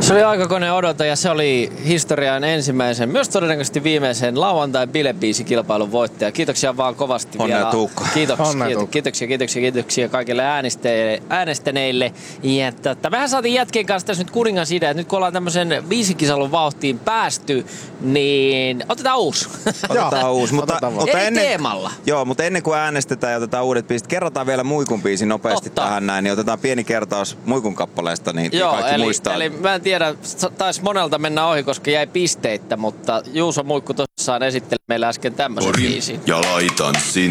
Se oli Aikakoneen odota ja se oli historian ensimmäisen, myös todennäköisesti viimeisen lauantai bilebiisikilpailun voittaja. Kiitoksia vaan kovasti Onnea vielä. Tuukka. Kiitoksia kaikille äänestäneille. Ja vähän saatiin jätkien kanssa tässä nyt kuningas idea, että nyt kun ollaan tämmöisen biisikisalun vauhtiin päästy, niin otetaan uusi. Otetaan uusi, mutta teemalla. Joo, mutta ennen kuin äänestetään ja otetaan uudet biisit, kerrotaan vielä Muikun biisi nopeasti tähän näin, niin otetaan pieni kertaus Muikun kappaleesta, niin kaikki muistaa. Eli mä en tiedä, taisi monelta mennä ohi, koska jäi pisteittä, mutta Juuso Muikku tosissaan esitteli meille äsken tämmöisen biisin. Ja laitan sinne.